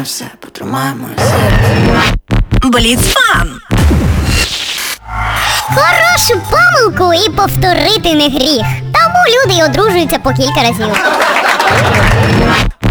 все, потримай моє серце. Бліцфан! Хорошу помилку і повторити не гріх. Тому люди й одружуються по кілька разів.